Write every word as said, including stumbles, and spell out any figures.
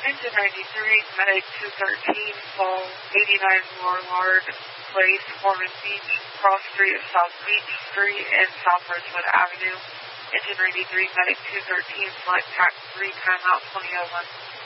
Engine ninety-three, Medic two thirteen, Fall eighty-nine Warlord Place, Foreman Beach, Cross Street of South Beach Street and South Ridgewood Avenue. Engine ninety-three, Medic two thirteen, Select Tax three, timeout twenty oh one.